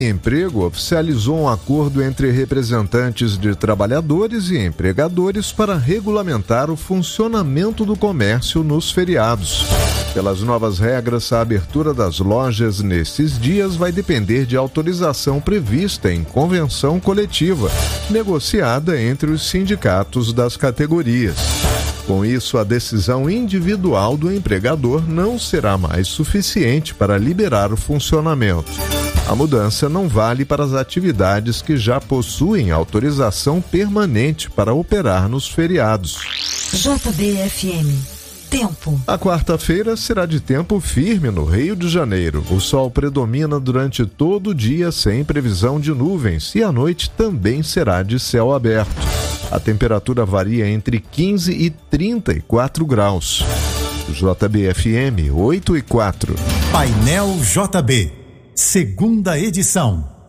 Emprego oficializou um acordo entre representantes de trabalhadores e empregadores para regulamentar o funcionamento do comércio nos feriados. Pelas novas regras, a abertura das lojas nesses dias vai depender de autorização prevista em convenção coletiva, negociada entre os sindicatos das categorias. Com isso, a decisão individual do empregador não será mais suficiente para liberar o funcionamento. A mudança não vale para as atividades que já possuem autorização permanente para operar nos feriados. JBFM. Tempo. A quarta-feira será de tempo firme no Rio de Janeiro. O sol predomina durante todo o dia sem previsão de nuvens e a noite também será de céu aberto. A temperatura varia entre 15 e 34 graus. JBFM 8 e 4. Painel JB, segunda edição.